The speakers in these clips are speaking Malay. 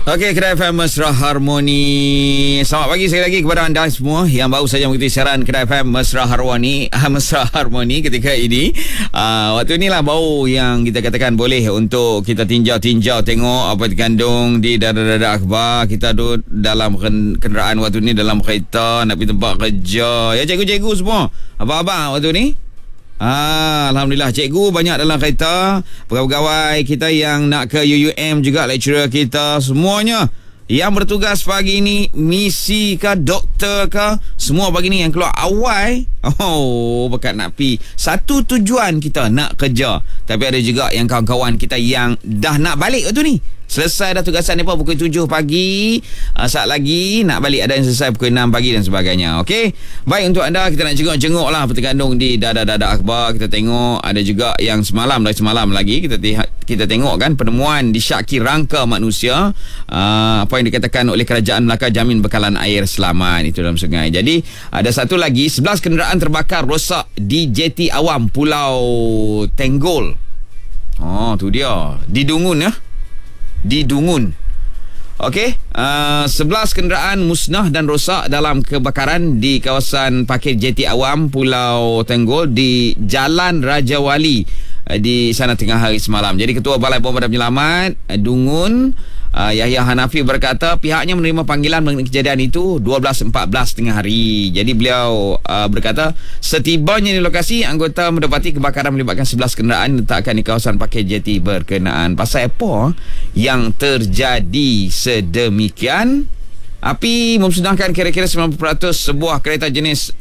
Okey, Kedai FM Mesra Harmoni. Selamat pagi sekali lagi kepada anda semua yang baru saja mengikuti siaran Kedai FM Mesra Harmoni. Mesra Harmoni ketika ini. Waktu inilah baru yang kita katakan boleh untuk kita tinjau-tinjau tengok apa dikandung di dada-dada akhbar. Kita duduk dalam kenderaan waktu ni, dalam kereta nak pergi tempat kerja. Ya, cikgu-cikgu semua, abang-abang waktu ni. Alhamdulillah, cikgu banyak dalam kereta, pegawai-pegawai kita yang nak ke UUM juga, lecturer kita, semuanya yang bertugas pagi ni, misi ke, doktor ke, semua pagi ni yang keluar awal. Berkat nak pergi satu tujuan kita nak kerja. Tapi ada juga yang kawan-kawan kita yang dah nak balik waktu ni. Selesai dah tugasan mereka pukul 7 pagi. Saat lagi nak balik, ada yang selesai pukul 6 pagi dan sebagainya. Okey. Baik, untuk anda kita nak jenguk-jenguk lah terkandung di dada-dada akhbar. Kita tengok ada juga yang semalam lagi kita tengok kan penemuan di syaki rangka manusia. Apa yang dikatakan oleh Kerajaan Melaka, jamin bekalan air selamat itu dalam sungai. Jadi ada satu lagi, 11 kenderaan terbakar rosak di jeti awam Pulau Tenggol. Tu dia. Di Dungun ya. Di Dungun. Okey, 11 kenderaan musnah dan rosak dalam kebakaran di kawasan parkir jeti awam Pulau Tenggol di Jalan Raja Wali di sana tengah hari semalam. Jadi Ketua Balai Pemadam Penyelamat Dungun, Yahya Hanafi berkata pihaknya menerima panggilan mengenai kejadian itu 12.14 tengah hari. Jadi beliau berkata setibanya di lokasi, anggota mendapati kebakaran melibatkan 11 kenderaan diletakkan di kawasan parkir jeti berkenaan. Pasal apa yang terjadi sedemikian? Api memusnahkan kira-kira 90% sebuah kereta jenis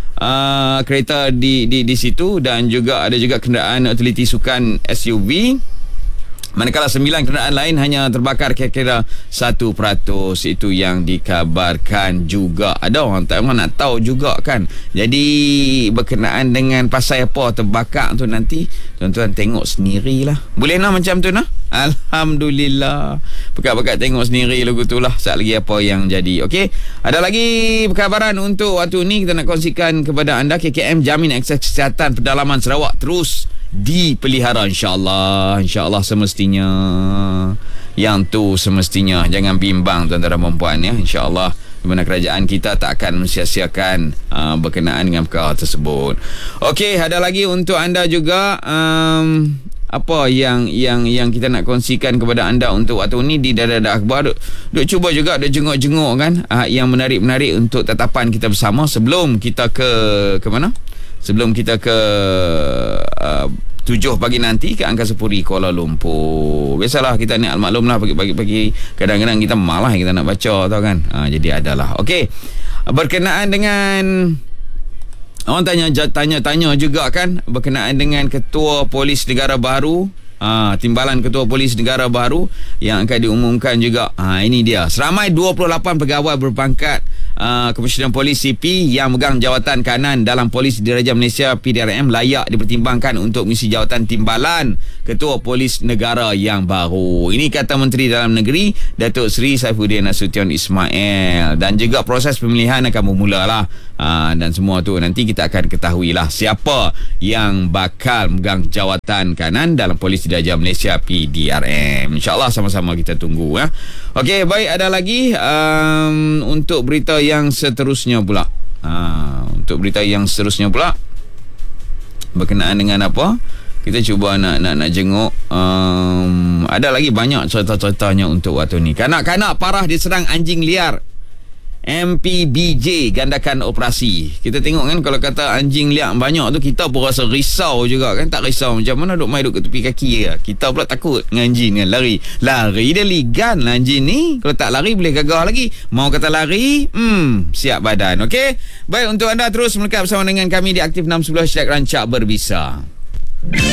kereta di situ, dan juga ada juga kenderaan utility sukan SUV. Manakala 9 kenderaan lain hanya terbakar kira-kira 1%. Itu yang dikabarkan juga. Ada orang tak nak tahu juga kan. Jadi berkenaan dengan pasal apa terbakar tu, nanti tuan-tuan tengok sendirilah. Boleh nak macam tu nah? Alhamdulillah. Pekat-pekat tengok sendiri lagu tu lah saat lagi apa yang jadi. Okey. Ada lagi perkabaran untuk waktu ni kita nak kongsikan kepada anda. KKM jamin akses kesihatan pedalaman Sarawak terus dipelihara, insyaAllah semestinya. Yang tu semestinya, jangan bimbang tuan-tuan dan puan ya, insyaAllah di mana kerajaan kita tak akan mensia-siakan berkenaan dengan perkara tersebut. Okey, ada lagi untuk anda juga apa yang kita nak kongsikan kepada anda untuk waktu ni di dada-dada akhbar. Duk cuba juga, duk jenguk-jenguk kan yang menarik-menarik untuk tetapan kita bersama sebelum kita ke mana? Sebelum kita ke 7 pagi nanti ke Angkasa Puri Kuala Lumpur. Biasalah kita ni maklum lah, pagi-pagi kadang-kadang kita malah kita nak baca tau kan. Jadi adalah. Okey. Berkenaan dengan orang tanya juga kan berkenaan dengan Ketua Polis Negara baru, timbalan Ketua Polis Negara baru yang akan diumumkan juga. Ini dia. Seramai 28 pegawai berpangkat Komisioner Polis CP yang megang jawatan kanan dalam Polis Diraja Malaysia PDRM layak dipertimbangkan untuk mengisi jawatan timbalan Ketua Polis Negara yang baru. Ini kata Menteri Dalam Negeri Datuk Seri Saifuddin Nasution Ismail. Dan juga proses pemilihan akan bermula lah. Dan semua tu nanti kita akan ketahui lah siapa yang bakal megang jawatan kanan dalam Polis Diraja Malaysia PDRM. InsyaAllah sama-sama kita tunggu ya. Okey, baik, ada lagi untuk berita yang seterusnya pula. Untuk berita yang seterusnya pula berkenaan dengan apa? Kita cuba nak jenguk. Ada lagi banyak cerita-ceritanya untuk waktu ni. Kanak-kanak parah diserang anjing liar. MPBJ gandakan operasi. Kita tengok kan, kalau kata anjing liar banyak tu, kita pun rasa risau juga kan. Tak risau macam mana duk main duk ke tepi kaki je. Kita pula takut dengan anjing kan. Lari dia ligan lah anjing ni. Kalau tak lari boleh gagah lagi. Mau kata lari, siap badan. Okey. Baik, untuk anda terus melekat bersama dengan kami di Aktif 611 #Rancak Berbisa.